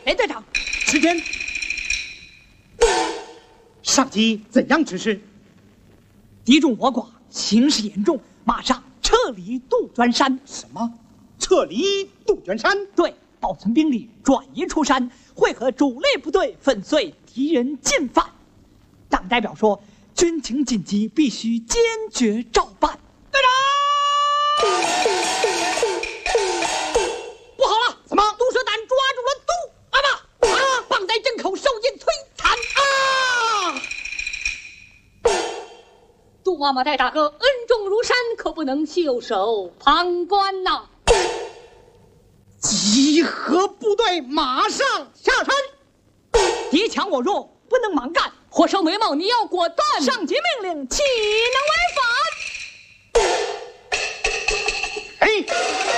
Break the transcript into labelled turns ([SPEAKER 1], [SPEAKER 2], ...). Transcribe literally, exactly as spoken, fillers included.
[SPEAKER 1] 哎，队长，
[SPEAKER 2] 时间。上级怎样指示？
[SPEAKER 1] 敌众我寡，形势严重，马上撤离杜鹃山。
[SPEAKER 2] 什么？撤离杜鹃山？
[SPEAKER 1] 对，保存兵力，转移出山，会和主力部队粉碎敌人进犯。党代表说，军情紧急，必须坚决照办。队长，不好了！
[SPEAKER 2] 怎么？
[SPEAKER 1] 毒蛇胆抓住了杜阿爸啊！绑在阵口，受尽摧残啊！
[SPEAKER 3] 杜阿玛戴大哥恩重如山，可不能袖手旁观呐、啊！
[SPEAKER 2] 集合部队，马上下山！
[SPEAKER 1] 敌强我弱，不能盲干。
[SPEAKER 3] 火烧眉毛，你要果断。
[SPEAKER 1] 上级命令，岂能违反？
[SPEAKER 2] 哎！